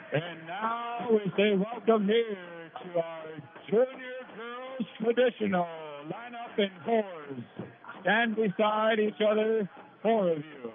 And now we say welcome here to our Junior Girls Traditional. Line up in fours. Stand beside each other, four of you.